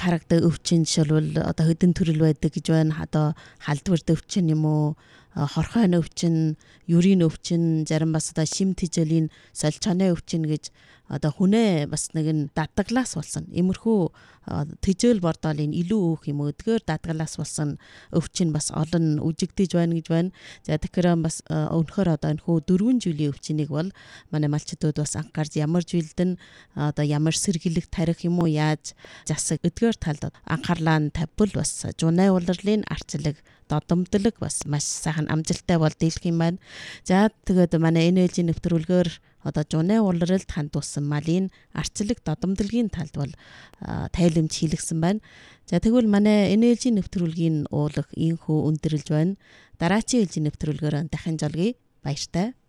харагддаг өвчин жишээлбэл одоо хөдөн төрөл байдаг гэж байна. Одоо халдвар өвчин юм уу? Хорхойн өвчин, юрийн өвчин, зарим бас одоо шим тэжээлийн солилцооны өвчин гэж одоо хүнээ бас нэгэн дадгалаас болсон. Иймэрхүү тэжээл бордоолын илүү өөх юм өдгөр дадгалаас болсон өвчин бас олон үжигдэж байна гэж байна. За тэгэхээр бас өнөхөр одоо энэ хүү 4 жилийн өвчнийг бол манай малчдууд бас анхаарч ямар жилдэн одоо ямар сэргийлэх тарих юм уу яаж засаг өдгөр талд анхаарлаа тавьбал бас жунай улирлын арчлаг додомдлог бас маш сайхан амжилттай бол дийлэх юм байна. За тэгээд манай энэ ээлжийн нэвтрүүлгээр одоо жунай улиралд хандуулсан малын арчлаг додомдлогийн талд бол тайлбарж хийлгсэн байна. За тэгвэл манай энэ ээлжийн нэвтрүүлгийн уулах ийхүү өндөрлж байна. Дараачийн ээлжийн нэвтрүүлгээр дахин жолгий. Баяртай.